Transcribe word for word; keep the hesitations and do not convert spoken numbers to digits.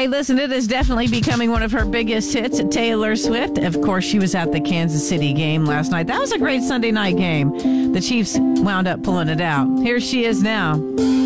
Hey, listen, it is definitely becoming one of her biggest hits, Taylor Swift. Of course, she was at the Kansas City game last night. That was a great Sunday night game. The Chiefs wound up pulling it out. Here she is now.